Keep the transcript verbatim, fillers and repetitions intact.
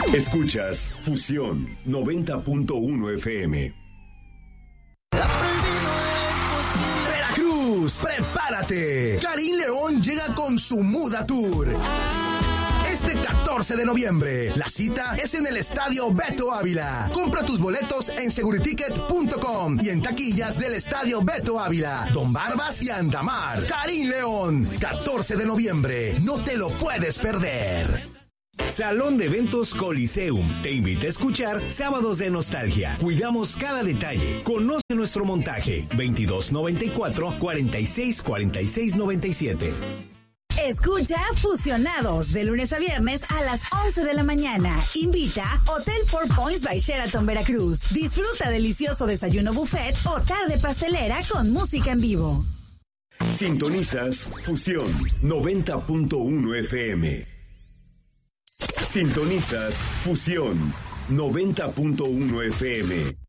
Escuchas Fusión noventa punto uno F M. Veracruz, prepárate. Karim León llega con su Muda Tour. Este catorce de noviembre, la cita es en el Estadio Beto Ávila. Compra tus boletos en seguriticket punto com y en taquillas del Estadio Beto Ávila, Don Barbas y Andamar. Karim León, catorce de noviembre, no te lo puedes perder. Salón de Eventos Coliseum te invita a escuchar Sábados de Nostalgia. Cuidamos cada detalle. Conoce nuestro montaje. veintidós noventa y cuatro, cuarenta y seis, cuarenta y seis noventa y siete. Escucha Fusionados de lunes a viernes a las once de la mañana. Invita Hotel Four Points by Sheraton Veracruz. Disfruta delicioso desayuno buffet o tarde pastelera con música en vivo. Sintonizas Fusión noventa punto uno F M. Sintonizas Fusión noventa punto uno F M.